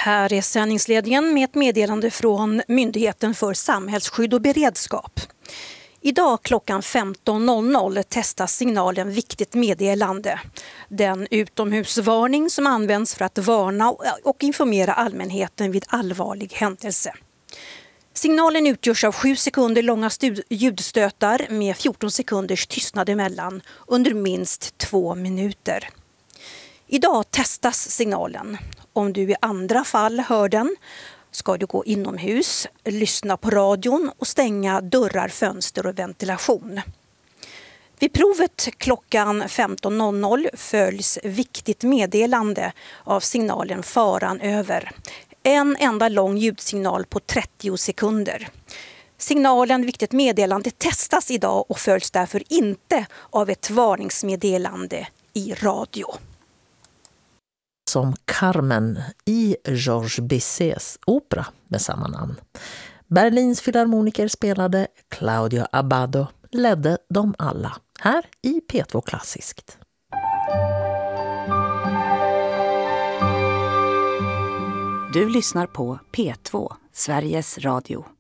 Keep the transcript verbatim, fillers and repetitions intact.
Här är sändningsledningen med ett meddelande från Myndigheten för samhällsskydd och beredskap. Idag klockan femton noll noll testas signalen Viktigt meddelande. Den utomhusvarning som används för att varna och informera allmänheten vid allvarlig händelse. Signalen utgörs av sju sekunder långa ljudstötar med fjorton sekunders tystnad emellan under minst två minuter. Idag testas signalen. Om du i andra fall hör den ska du gå inomhus, lyssna på radion och stänga dörrar, fönster och ventilation. Vid provet klockan femton noll noll följs Viktigt meddelande av signalen Faran över. En enda lång ljudsignal på trettio sekunder. Signalen Viktigt meddelande testas idag och följs därför inte av ett varningsmeddelande i radio. Som Carmen i Georges Bizets opera med samma namn. Berlins filharmoniker spelade, Claudio Abbado ledde dem alla här i P två Klassiskt. Du lyssnar på P två, Sveriges Radio.